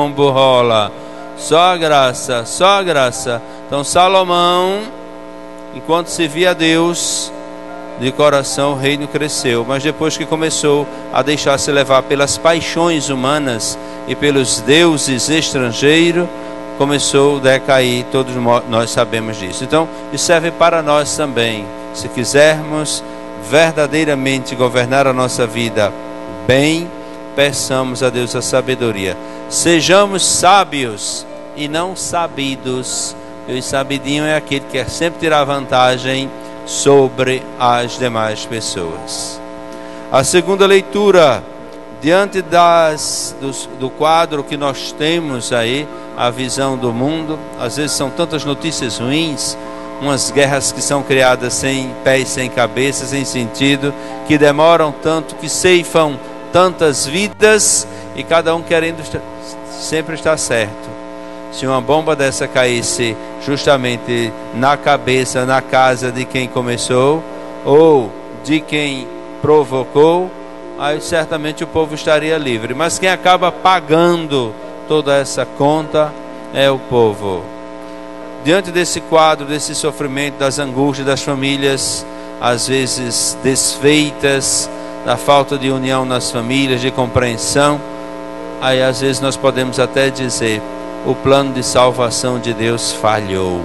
rola. Só a graça, só a graça. Então Salomão, enquanto servia a Deus de coração, o reino cresceu. Mas depois que começou a deixar-se levar pelas paixões humanas e pelos deuses estrangeiros, começou a decair. Todos nós sabemos disso. Então isso serve para nós também. Se quisermos verdadeiramente governar a nossa vida bem, peçamos a Deus a sabedoria. Sejamos sábios e não sabidos. E o sabidinho é aquele que quer sempre tirar vantagem sobre as demais pessoas. A segunda leitura, diante do quadro que nós temos aí, a visão do mundo. Às vezes são tantas notícias ruins, umas guerras que são criadas sem pés, sem cabeça, sem sentido, que demoram tanto, que ceifam tantas vidas, e cada um querendo sempre estar certo. Se uma bomba dessa caísse justamente na cabeça, na casa de quem começou ou de quem provocou, aí certamente o povo estaria livre. Mas quem acaba pagando toda essa conta é o povo. Diante desse quadro, desse sofrimento, das angústias das famílias, às vezes desfeitas, da falta de união nas famílias, de compreensão, aí às vezes nós podemos até dizer: o plano de salvação de Deus falhou.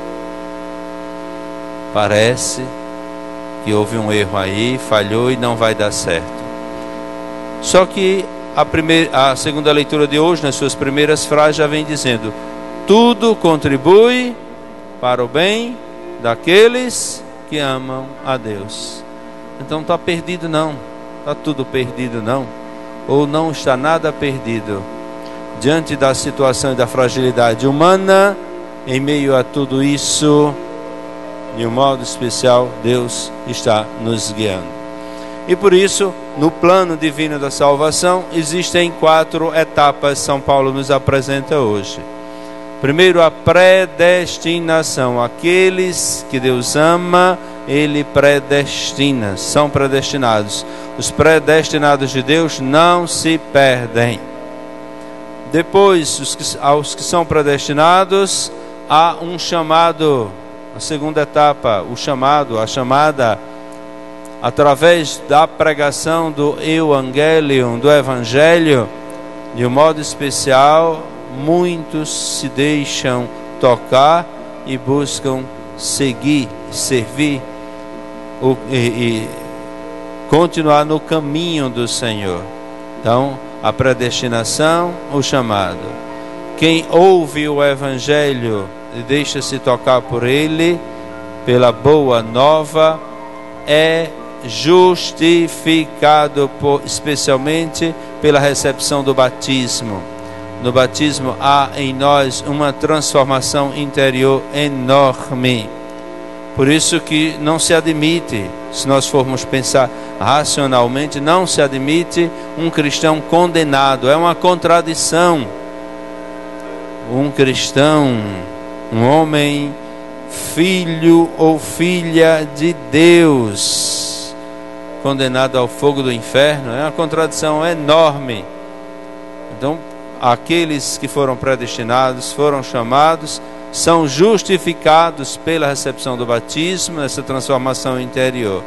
Parece que houve um erro aí, falhou e não vai dar certo. Só que a segunda leitura de hoje, nas suas primeiras frases, já vem dizendo: tudo contribui para o bem daqueles que amam a Deus. Então está perdido não, está tudo perdido não, ou não está nada perdido. Diante da situação e da fragilidade humana, em meio a tudo isso, de um modo especial, Deus está nos guiando. E por isso, no plano divino da salvação, existem 4 etapas, São Paulo nos apresenta hoje. Primeiro, a predestinação. Aqueles que Deus ama, Ele predestina, são predestinados. Os predestinados de Deus não se perdem. Depois, aos que são predestinados, há um chamado. A segunda etapa, o chamado, a chamada, através da pregação do Evangelium, do Evangelho, de um modo especial, muitos se deixam tocar e buscam seguir, servir e continuar no caminho do Senhor. Então, a predestinação, o chamado. Quem ouve o Evangelho e deixa-se tocar por ele, pela boa nova, é justificado especialmente pela recepção do batismo. No batismo há em nós uma transformação interior enorme. Por isso que não se admite, se nós formos pensar racionalmente, não se admite um cristão condenado. É uma contradição. Um cristão, um homem, filho ou filha de Deus, condenado ao fogo do inferno, é uma contradição enorme. Então, aqueles que foram predestinados, foram chamados, são justificados pela recepção do batismo, essa transformação interior.